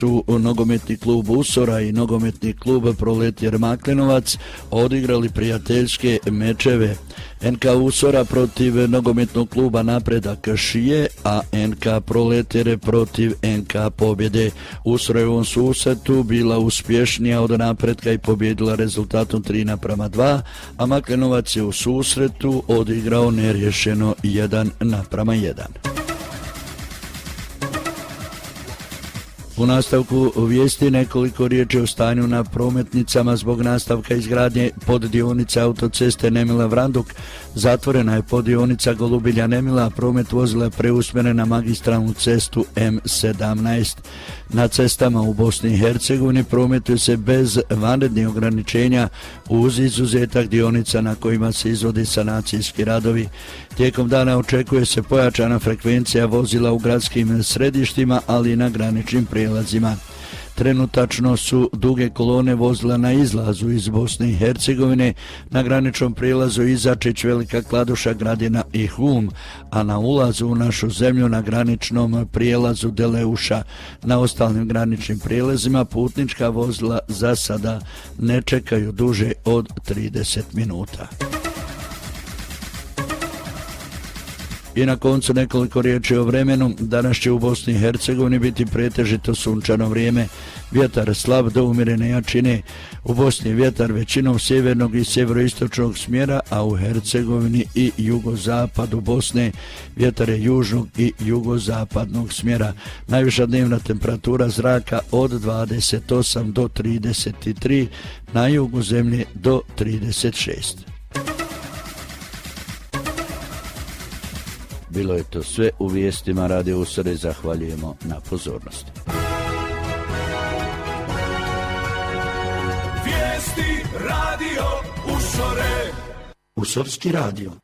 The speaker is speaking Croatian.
su nogometni klub Usora i nogometni klub Proletjer Maklenovac odigrali prijateljske mečeve. NK Usora protiv nogometnog kluba Napredak Šije, a NK Proletjer protiv NK Pobjede. Usora je u ovom susretu bila uspješnija od Napretka i pobjedila rezultatom 3:2, a Maklenovac je u susretu odigrao neriješeno 1:1. U nastavku vijesti nekoliko riječi o stanju na prometnicama zbog nastavka izgradnje poddionica autoceste Nemila-Vranduk. Zatvorena je poddionica Golubilja-Nemila, a promet vozila je preusmjeren na magistralnu cestu M17. Na cestama u Bosni i Hercegovini prometuje se bez vanrednih ograničenja uz izuzetak dionica na kojima se izvodi sanacijski radovi. Tijekom dana očekuje se pojačana frekvencija vozila u gradskim središtima, ali i na graničnim prijelazima. Trenutačno su duge kolone vozila na izlazu iz Bosne i Hercegovine, na graničnom prijelazu Izačić, Velika Kladuša, Gradina i Hum, a na ulazu u našu zemlju na graničnom prijelazu Deleuša. Na ostalim graničnim prijelazima putnička vozila za sada ne čekaju duže od 30 minuta. I na koncu nekoliko riječi o vremenu. Danas će u Bosni i Hercegovini biti pretežito sunčano vrijeme. Vjetar slab do umjerene jačine. U Bosni vjetar većinom sjevernog i sjeveroistočnog smjera, a u Hercegovini i jugozapadu Bosne vjetar je južnog i jugozapadnog smjera. Najviša dnevna temperatura zraka od 28 do 33, na jugu zemlje do 36. Bilo je to sve u vijestima Radio Usore. Zahvaljujemo na pozornosti. Vijesti Radio Usore. Usorski radio.